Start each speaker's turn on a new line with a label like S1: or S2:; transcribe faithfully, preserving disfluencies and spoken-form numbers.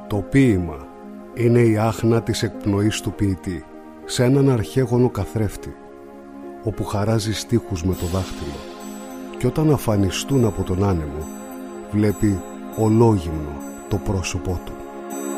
S1: Το ποίημα είναι η άχνα της εκπνοής του ποιητή σε έναν αρχαίγωνο καθρέφτη, όπου χαράζει στίχους με το δάχτυλο, και όταν αφανιστούν από τον άνεμο βλέπει ολόγυμνο το πρόσωπό του.